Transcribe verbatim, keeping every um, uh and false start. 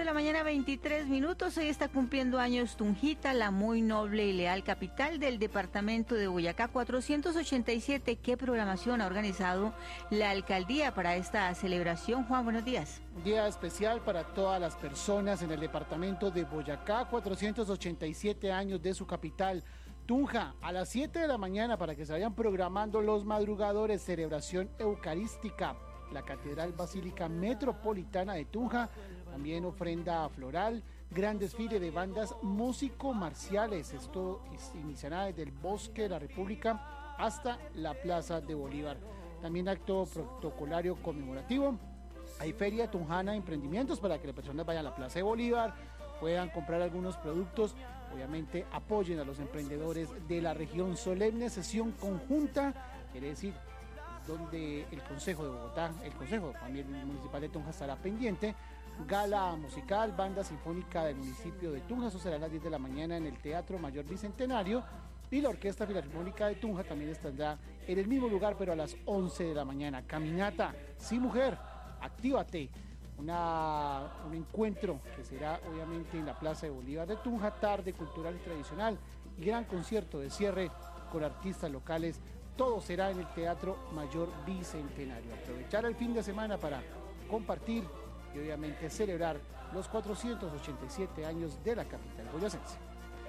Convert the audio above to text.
la mañana, veintitrés minutos. Hoy está cumpliendo años Tunjita, la muy noble y leal capital del departamento de Boyacá. cuatrocientos ochenta y siete. ¿Qué programación ha organizado la alcaldía para esta celebración? Juan, buenos días. Un día especial para todas las personas en el departamento de Boyacá. cuatrocientos ochenta y siete años de su capital. Tunja, a las siete de la mañana, para que se vayan programando los madrugadores. Celebración eucarística. La Catedral Basílica Metropolitana de Tunja, también ofrenda floral, gran desfile de bandas músico-marciales. Esto iniciará desde el Bosque de la República hasta la Plaza de Bolívar. También acto protocolario conmemorativo. Hay feria tunjana de emprendimientos para que las personas vayan a la Plaza de Bolívar, puedan comprar algunos productos. Obviamente apoyen a los emprendedores de la región. Solemne sesión conjunta, quiere decir, donde el Consejo de Bogotá, el Consejo también Municipal de Tunja estará pendiente. Gala musical, banda sinfónica del municipio de Tunja, eso será a las diez de la mañana en el Teatro Mayor Bicentenario. Y la Orquesta Filarmónica de Tunja también estará en el mismo lugar, pero a las once de la mañana. Caminata, sí mujer, actívate. Una, un encuentro que será obviamente en la Plaza de Bolívar de Tunja, tarde cultural y tradicional y gran concierto de cierre con artistas locales. Todo será en el Teatro Mayor Bicentenario. Aprovechar el fin de semana para compartir y obviamente celebrar los cuatrocientos ochenta y siete años de la capital boyacense.